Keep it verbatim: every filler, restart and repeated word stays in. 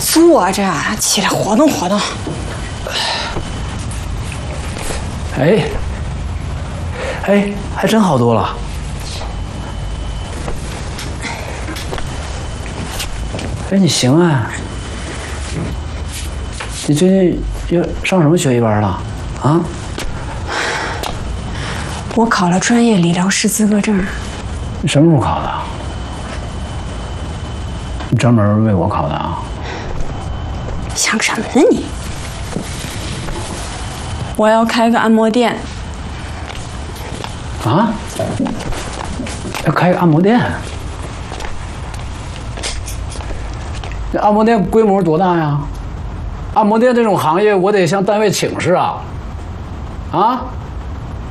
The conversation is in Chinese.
坐着起来活动活动。 哎，哎，还真好多了。哎，你行啊！你最近要上什么学习班了？啊？ 我考了专业理疗师资格证。 你什么时候考的？你专门为我考的啊？ 想什么呢你？我要开个按摩店。 啊？要开个按摩店？这按摩店规模多大呀？按摩店这种行业，我得向单位请示啊！啊？